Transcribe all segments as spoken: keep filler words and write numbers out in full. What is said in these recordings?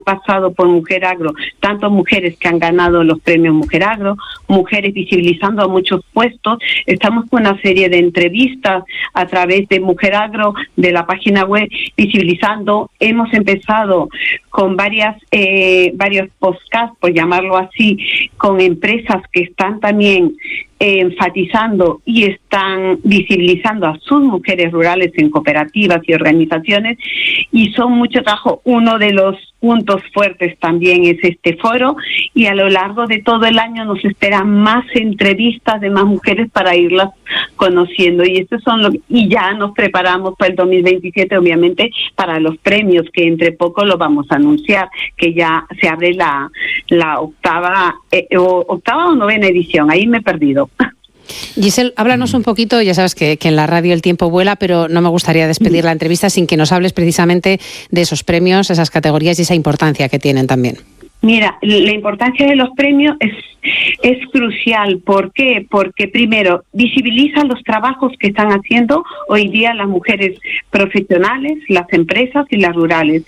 pasado por Mujer Agro, tanto mujeres que han ganado los premios Mujer Agro, mujeres visibilizando a muchos puestos. Estamos con una serie de entrevistas a través de Mujer Agro, de la página web, visibilizando. Hemos empezado con varias eh, varios podcasts, por llamarlo así, con empresas que están también eh, enfatizando y están visibilizando a sus mujeres rurales en cooperativas y organizaciones, y son mucho trabajo. Uno de los puntos fuertes también es este foro, y a lo largo de todo el año nos esperan más entrevistas de más mujeres para irlas conociendo, y estos son los, y ya nos preparamos para el dos mil veintisiete, obviamente, para los premios, que entre poco lo vamos a anunciar, que ya se abre la la octava eh, o, octava o novena edición, ahí me he perdido. Giselle, háblanos un poquito, ya sabes que, que en la radio el tiempo vuela, pero no me gustaría despedir la entrevista sin que nos hables precisamente de esos premios, esas categorías y esa importancia que tienen también. Mira, la importancia de los premios es, es crucial. ¿Por qué? Porque primero visibiliza los trabajos que están haciendo hoy día las mujeres profesionales, las empresas y las rurales.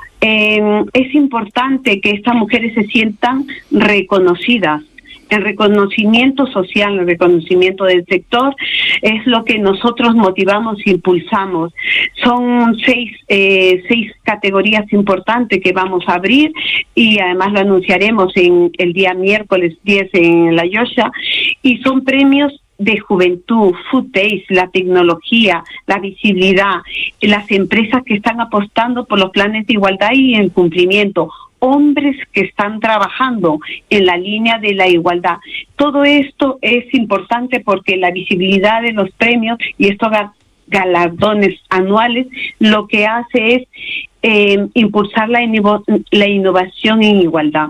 Eh, es importante que estas mujeres se sientan reconocidas. El reconocimiento social, el reconocimiento del sector es lo que nosotros motivamos e impulsamos. Son seis, eh, seis categorías importantes que vamos a abrir, y además lo anunciaremos en el día miércoles diez en La Llosa, y son premios de juventud, Food Days, la tecnología, la visibilidad, las empresas que están apostando por los planes de igualdad y en cumplimiento, hombres que están trabajando en la línea de la igualdad. Todo esto es importante porque la visibilidad de los premios y estos galardones anuales lo que hace es eh, impulsar la, inno- la innovación en igualdad.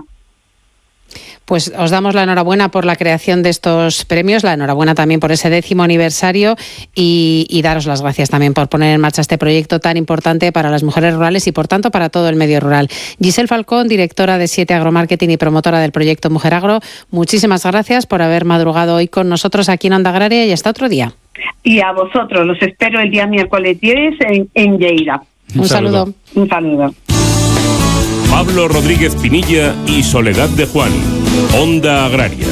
Pues os damos la enhorabuena por la creación de estos premios, la enhorabuena también por ese décimo aniversario, y, y daros las gracias también por poner en marcha este proyecto tan importante para las mujeres rurales y, por tanto, para todo el medio rural. Giselle Falcón, directora de siete Agromarketing y promotora del proyecto Mujer Agro, muchísimas gracias por haber madrugado hoy con nosotros aquí en Onda Agraria, y hasta otro día. Y a vosotros, los espero el día miércoles diez en, en Lleida. Un, Un saludo. saludo. Un saludo. Pablo Rodríguez Pinilla y Soledad de Juan, Onda Agraria.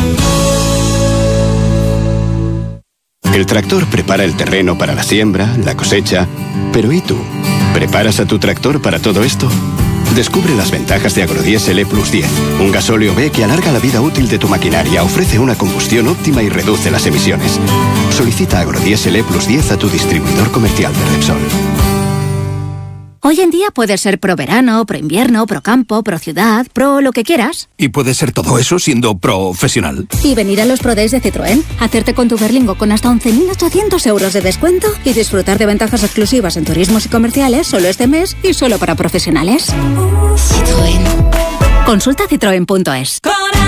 El tractor prepara el terreno para la siembra, la cosecha. Pero ¿y tú? ¿Preparas a tu tractor para todo esto? Descubre las ventajas de Agrodiesel E Plus diez, un gasóleo B que alarga la vida útil de tu maquinaria, ofrece una combustión óptima y reduce las emisiones. Solicita Agrodiesel E Plus diez a tu distribuidor comercial de Repsol. Hoy en día puedes ser pro verano, pro invierno, pro campo, pro ciudad, pro lo que quieras. Y puedes ser todo eso siendo profesional. Y venir a los Pro Days de Citroën, hacerte con tu Berlingo con hasta once mil ochocientos euros de descuento y disfrutar de ventajas exclusivas en turismos y comerciales solo este mes y solo para profesionales. Citroën. Consulta citroen punto es.